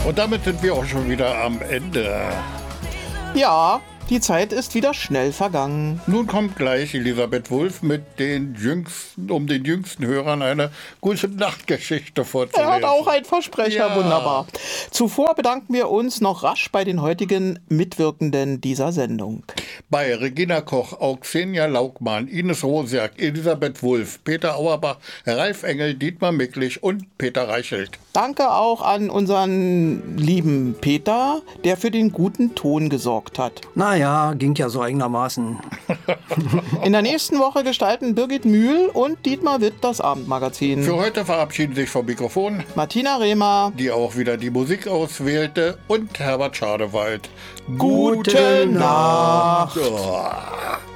Und damit sind wir auch schon wieder am Ende. Ja, die Zeit ist wieder schnell vergangen. Nun kommt gleich Elisabeth Wulff mit den jüngsten Hörern eine gute Nachtgeschichte vorzulesen. Er hat auch einen Versprecher, Ja. Wunderbar. Zuvor bedanken wir uns noch rasch bei den heutigen Mitwirkenden dieser Sendung. Bei Regina Koch, Auxenia Laugmann, Ines Rosiak, Elisabeth Wulff, Peter Auerbach, Ralf Engel, Dietmar Micklich und Peter Reichelt. Danke auch an unseren lieben Peter, der für den guten Ton gesorgt hat. Naja, ging ja so einigermaßen. In der nächsten Woche gestalten Birgit Mühl und Dietmar Witt das Abendmagazin. Für heute verabschieden sich vom Mikrofon, Martina Rehmer, die auch wieder die Musik auswählte, und Herbert Schadewald. Gute Nacht. Oh.